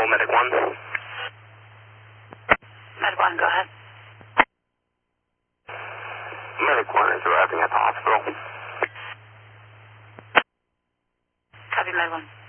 Medic 1. Med 1, go ahead. Medic 1 is arriving at the hospital. Copy, Med 1.